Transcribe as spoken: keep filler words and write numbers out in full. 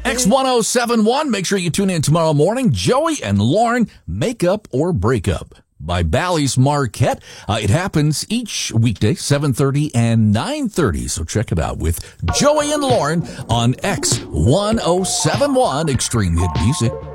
X ten seventy-one. Make sure you tune in tomorrow morning. Joey and Lauren, Makeup or Breakup by Bally's Marquette. Uh, it happens each weekday, seven thirty and nine thirty. So check it out with Joey and Lauren on X ten seventy-one Extreme Hit Music.